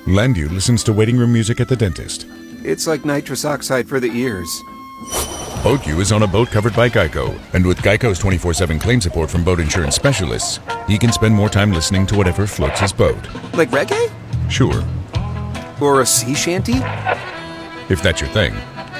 Landu listens to waiting room music at the dentist. It's like nitrous oxide for the ears. BoatU is on a boat covered by Geico, and with Geico's 24/7 claim support from boat insurance specialists, he can spend more time listening to whatever floats his boat. Like reggae? Sure, Or a sea shanty? if that's your thing.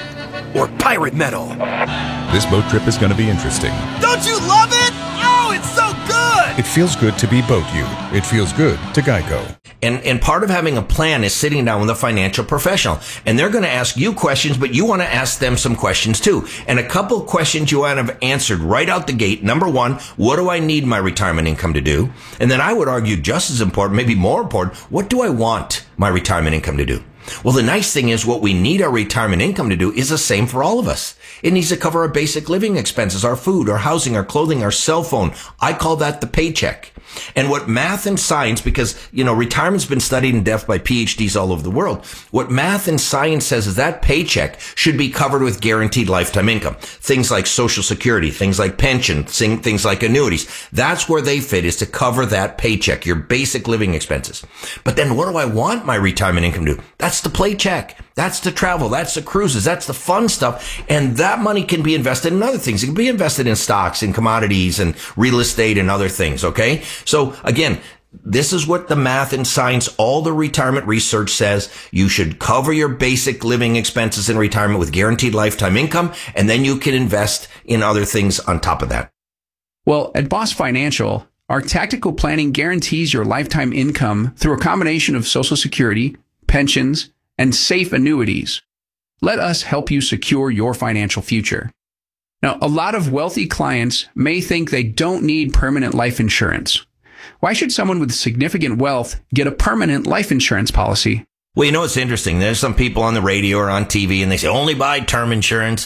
Or pirate metal? This boat trip is going to be interesting. Don't you love it? Oh, it's so good! It feels good to be BoatU. It feels good to Geico. And part of having a plan is sitting down with a financial professional. And they're going to ask you questions, but you want to ask them some questions too. And a couple of questions you want to have answered right out the gate. Number one, what do I need my retirement income to do? And then I would argue just as important, maybe more important, what do I want my retirement income to do? Well, the nice thing is what we need our retirement income to do is the same for all of us. It needs to cover our basic living expenses, our food, our housing, our clothing, our cell phone. I call that the paycheck. And what math and science, because, retirement's been studied in depth by PhDs all over the world. What math and science says is that paycheck should be covered with guaranteed lifetime income. Things like Social Security, things like pension, things like annuities. That's where they fit, is to cover that paycheck, your basic living expenses. But then what do I want my retirement income to do? That's the paycheck. That's the travel. That's the cruises. That's the fun stuff. And that money can be invested in other things. It can be invested in stocks and commodities and real estate and other things. Okay. So again, this is what the math and science, all the retirement research says. You should cover your basic living expenses in retirement with guaranteed lifetime income. And then you can invest in other things on top of that. Well, at Boss Financial, our tactical planning guarantees your lifetime income through a combination of Social Security, pensions, and safe annuities. Let us help you secure your financial future. Now, a lot of wealthy clients may think they don't need permanent life insurance. Why should someone with significant wealth get a permanent life insurance policy? Well, it's interesting. There's some people on the radio or on TV and they say, only buy term insurance.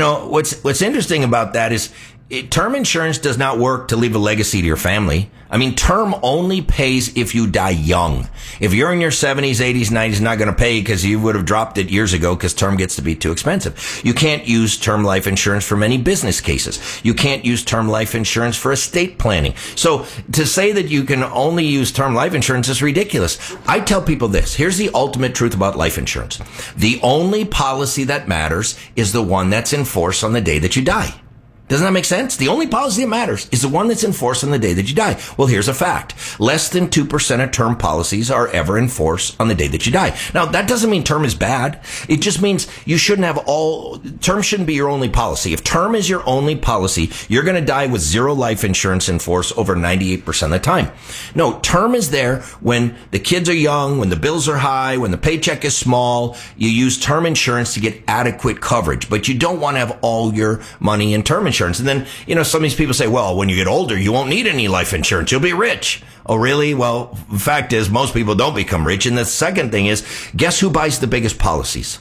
What's interesting about that is term insurance does not work to leave a legacy to your family. I mean, term only pays if you die young. If you're in your 70s, 80s, 90s, it's not going to pay because you would have dropped it years ago because term gets to be too expensive. You can't use term life insurance for many business cases. You can't use term life insurance for estate planning. So to say that you can only use term life insurance is ridiculous. I tell people this. Here's the ultimate truth about life insurance. The only policy that matters is the one that's in force on the day that you die. Doesn't that make sense? The only policy that matters is the one that's in force on the day that you die. Well, here's a fact. Less than 2% of term policies are ever in force on the day that you die. Now, that doesn't mean term is bad. It just means you shouldn't have term shouldn't be your only policy. If term is your only policy, you're going to die with zero life insurance in force over 98% of the time. No, term is there when the kids are young, when the bills are high, when the paycheck is small. You use term insurance to get adequate coverage, but you don't want to have all your money in term insurance. And then, some of these people say, well, when you get older, you won't need any life insurance. You'll be rich. Oh, really? Well, the fact is most people don't become rich. And the second thing is, guess who buys the biggest policies?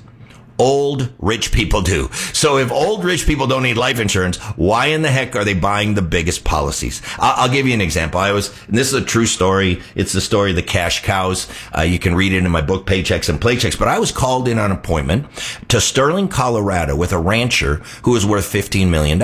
Old rich people do. So if old rich people don't need life insurance, why in the heck are they buying the biggest policies? I'll give you an example. And this is a true story. It's the story of the cash cows. You can read it in my book, Paychecks and Playchecks. But I was called in on an appointment to Sterling, Colorado with a rancher who was worth $15 million.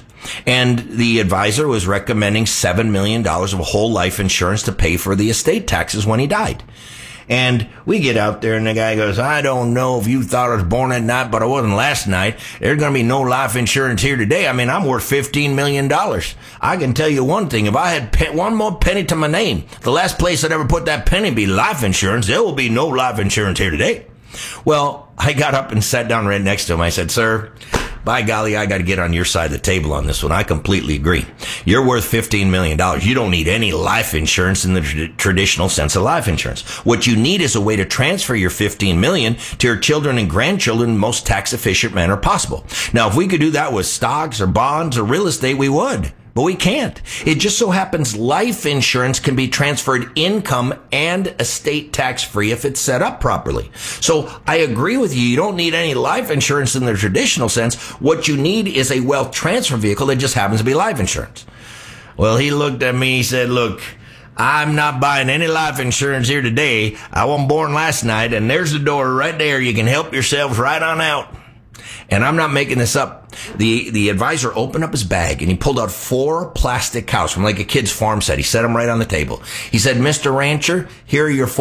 And the advisor was recommending $7 million of whole life insurance to pay for the estate taxes when he died. And we get out there and the guy goes, I don't know if you thought I was born that night, but I wasn't last night. There's going to be no life insurance here today. I mean, I'm worth $15 million. I can tell you one thing. If I had one more penny to my name, the last place I'd ever put that penny be life insurance. There will be no life insurance here today. Well, I got up and sat down right next to him. I said, sir, by golly, I got to get on your side of the table on this one. I completely agree. You're worth $15 million. You don't need any life insurance in the traditional sense of life insurance. What you need is a way to transfer your $15 million to your children and grandchildren in the most tax efficient manner possible. Now, if we could do that with stocks or bonds or real estate, we would. But we can't. It just so happens life insurance can be transferred income and estate tax-free if it's set up properly. So I agree with you. You don't need any life insurance in the traditional sense. What you need is a wealth transfer vehicle that just happens to be life insurance. Well, he looked at me, he said, look, I'm not buying any life insurance here today. I wasn't born last night, and there's the door right there. You can help yourselves right on out. And I'm not making this up. The advisor opened up his bag and he pulled out 4 plastic cows from like a kid's farm set. He set them right on the table. He said, Mr. Rancher, here are your 4